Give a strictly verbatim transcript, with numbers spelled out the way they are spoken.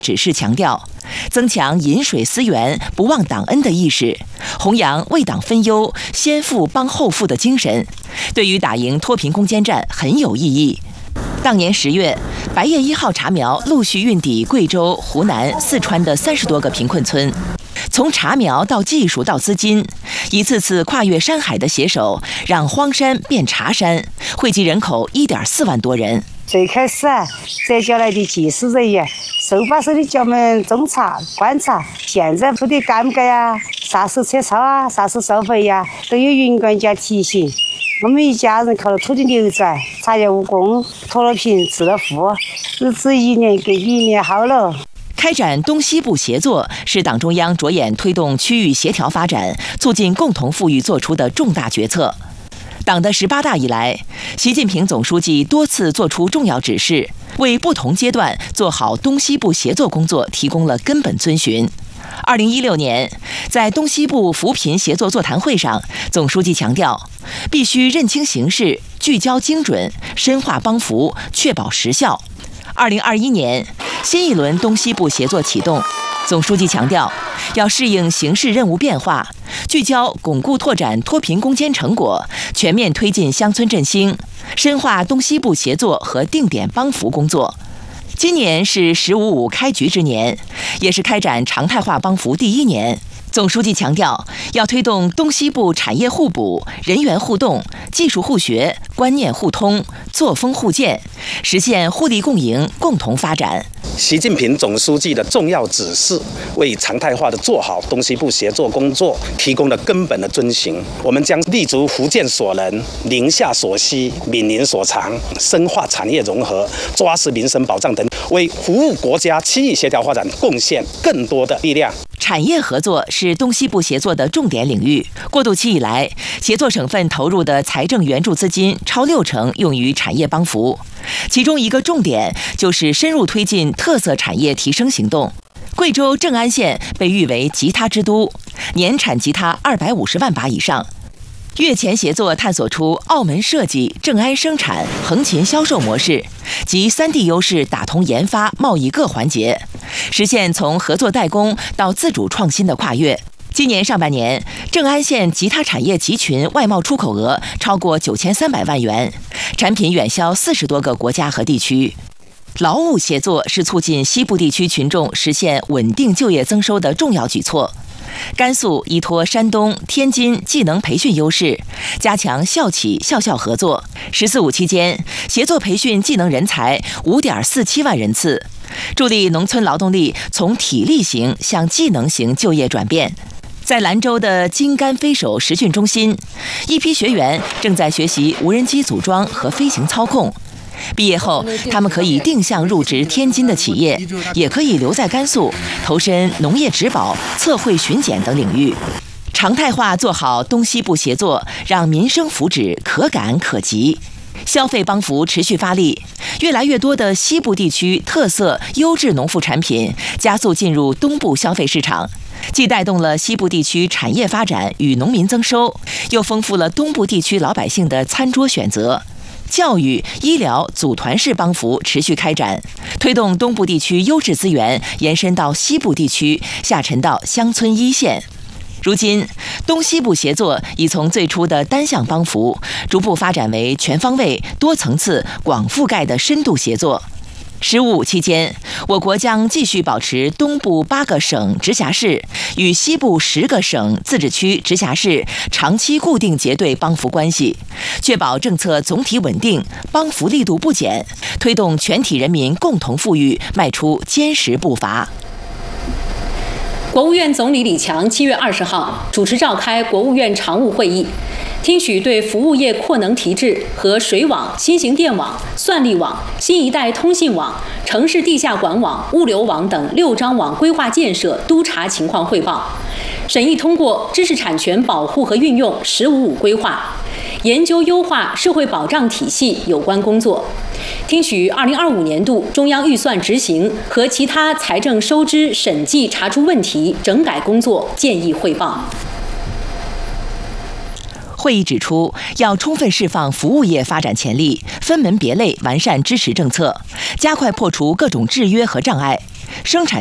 指示强调，增强饮水思源、不忘党恩的意识，弘扬为党分忧、先富帮后富的精神，对于打赢脱贫攻坚战很有意义。当年十月，白叶一号茶苗陆续运抵贵州、湖南、四川的三十多个贫困村。从茶苗到技术到资金，一次次跨越山海的携手，让荒山变茶山，惠及人口一点四万多人。 最开始啊，摘下来的技术人员手把手的教我们种茶、观察。现在铺的干不干呀？啥时候撤草啊？啥时候收回呀？都有云管家提醒。我们一家人靠着土地流转，茶叶务工，脱了贫，致了富，日子一年比一年好了。 开展东西部协作是党中央着眼推动区域协调发展、促进共同富裕作出的重大决策。党的十八大以来，习近平总书记多次作出重要指示，为不同阶段做好东西部协作工作提供了根本遵循。二零一六年，在东西部扶贫协作座谈会上，总书记强调，必须认清形势，聚焦精准，深化帮扶，确保实效。二零二一年，新一轮东西部协作启动，总书记强调，要适应形势任务变化，聚焦巩固拓展脱贫攻坚成果，全面推进乡村振兴，深化东西部协作和定点帮扶工作。今年是“十五五”开局之年，也是开展常态化帮扶第一年。总书记强调，要推动东西部产业互补、人员互动、技术互学、观念互通、作风互鉴，实现互利共赢、共同发展。 习近平总书记的重要指示，为常态化的做好东西部协作工作提供了根本的遵循。我们将立足福建所能、宁夏所需、闽宁所长，深化产业融合，抓实民生保障等，为服务国家区域协调发展贡献更多的力量。 产业合作是东西部协作的重点领域。过渡期以来，协作省份投入的财政援助资金超六成用于产业帮扶，其中一个重点就是深入推进特色产业提升行动。贵州正安县被誉为吉他之都，年产吉他二百五十万把以上。粤前协作探索出澳门设计、正安生产、横琴销售模式，集三地优势打通研发、贸易各环节，实现从合作代工到自主创新的跨越。今年上半年，正安县吉他产业集群外贸出口额超过九千三百万元，产品远销四十多个国家和地区。劳务协作是促进西部地区群众实现稳定就业增收的重要举措。甘肃依托山东、天津技能培训优势，加强校企校校合作。“十四五”期间，协作培训技能人才五点四七万人次，助力农村劳动力从体力型向技能型就业转变。在兰州的金竿飞手实训中心，一批学员正在学习无人机组装和飞行操控。毕业后，他们可以定向入职天津的企业，也可以留在甘肃，投身农业植保、测绘巡检等领域。常态化做好东西部协作，让民生福祉可感可及。消费帮扶持续发力，越来越多的西部地区特色优质农副产品加速进入东部消费市场，既带动了西部地区产业发展与农民增收，又丰富了东部地区老百姓的餐桌选择。教育、医疗组团式帮扶持续开展，推动东部地区优质资源延伸到西部地区，下沉到乡村一线。如今，东西部协作已从最初的单项帮扶，逐步发展为全方位、多层次、广覆盖的深度协作。“十五五”期间，我国将继续保持东部八个省直辖市与西部十个省自治区直辖市长期固定结对帮扶关系，确保政策总体稳定，帮扶力度不减，推动全体人民共同富裕迈出坚实步伐。 国务院总理李强七月二十号主持召开国务院常务会议，听取对服务业扩能提质和水网、新型电网、算力网、新一代通信网、城市地下管网、物流网等六张网规划建设督查情况汇报，审议通过知识产权保护和运用“十五五”规划，研究优化社会保障体系有关工作，听取二零二五年度中央预算执行和其他财政收支审计查出问题整改工作建议汇报。 会议指出，要充分释放服务业发展潜力，分门别类完善支持政策，加快破除各种制约和障碍， 生产。